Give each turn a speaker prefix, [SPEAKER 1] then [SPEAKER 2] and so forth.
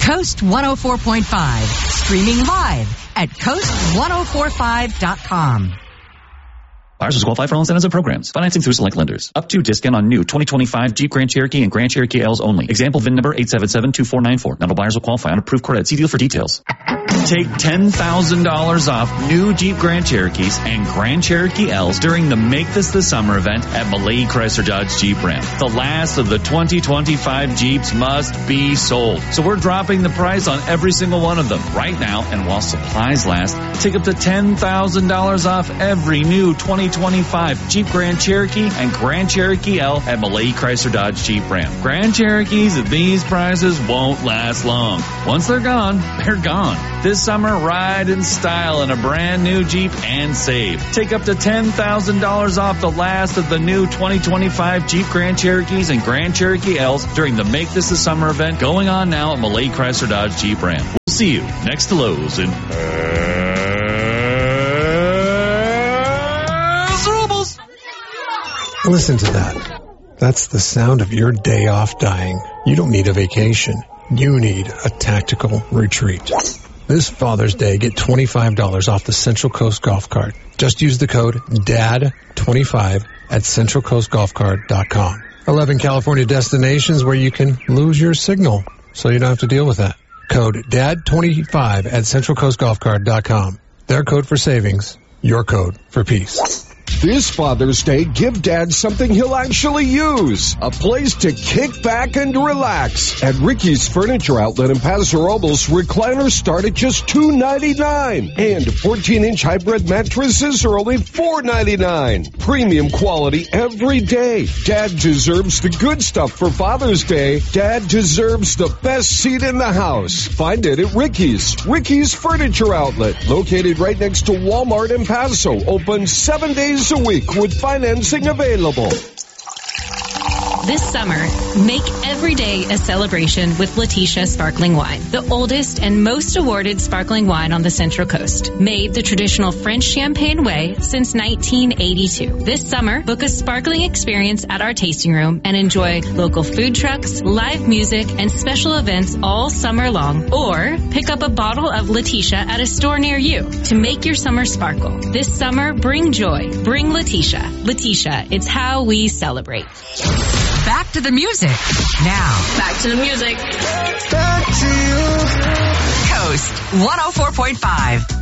[SPEAKER 1] Coast 104.5. Streaming live at coast1045.com.
[SPEAKER 2] Buyers will qualify for all incentives and programs. Financing through select lenders. Up to discount on new 2025 Jeep Grand Cherokee and Grand Cherokee L's only. Example VIN number 8772494. Not all buyers will qualify on approved credit. See deal for details. Take $10,000 off new Jeep Grand Cherokees and Grand Cherokee L's during the Make This the Summer event at Malay Chrysler Dodge Jeep Ram. The last of the 2025 Jeeps must be sold. So we're dropping the price on every single one of them right now, and while supplies last, take up to $10,000 off every new 2025 Jeep Grand Cherokee and Grand Cherokee L at Malay Chrysler Dodge Jeep Ram. Grand Cherokees at these prices won't last long. Once they're gone, they're gone. This summer, ride in style in a brand new Jeep and save. Take up to $10,000 off the last of the new 2025 Jeep Grand Cherokees and Grand Cherokee L's during the Make This a Summer event going on now at Malay Chrysler Dodge Jeep Ram. We'll see you next to Lowe's in
[SPEAKER 3] Listen to that. That's the sound of your day off dying. You don't need a vacation. You need a tactical retreat. This Father's Day, get $25 off the Central Coast Golf Cart. Just use the code DAD25 at CentralCoastGolfCart.com. 11 California destinations where you can lose your signal, so you don't have to deal with that. Code DAD25 at CentralCoastGolfCart.com. Their code for savings, your code for peace.
[SPEAKER 4] This Father's Day, give Dad something he'll actually use. A place to kick back and relax. At Ricky's Furniture Outlet in Paso Robles, recliners start at just $2.99. And 14-inch hybrid mattresses are only $4.99. Premium quality every day. Dad deserves the good stuff for Father's Day. Dad deserves the best seat in the house. Find it at Ricky's. Ricky's Furniture Outlet. Located right next to Walmart in Paso. Open 7 days a week with financing available.
[SPEAKER 5] This summer, make every day a celebration with Letitia Sparkling Wine, the oldest and most awarded sparkling wine on the Central Coast. Made the traditional French champagne way since 1982. This summer, book a sparkling experience at our tasting room and enjoy local food trucks, live music, and special events all summer long. Or pick up a bottle of Letitia at a store near you to make your summer sparkle. This summer, bring joy. Bring Letitia. Letitia, it's how we celebrate.
[SPEAKER 1] Back to the music. Now.
[SPEAKER 5] Back to the music.
[SPEAKER 1] Coast 104.5.